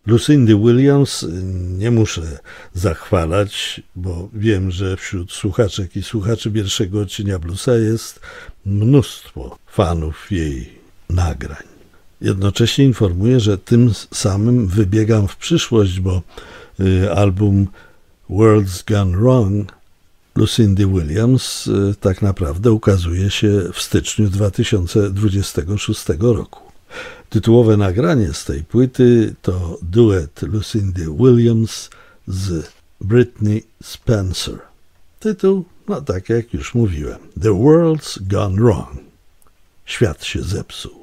Lucindy Williams nie muszę zachwalać, bo wiem, że wśród słuchaczek i słuchaczy pierwszego odcienia bluesa jest mnóstwo fanów jej nagrań. Jednocześnie informuję, że tym samym wybiegam w przyszłość, bo album World's Gone Wrong Lucindy Williams tak naprawdę ukazuje się w styczniu 2026 roku. Tytułowe nagranie z tej płyty to duet Lucindy Williams z Britney Spencer. Tytuł, no tak jak już mówiłem, The World's Gone Wrong. Świat się zepsuł.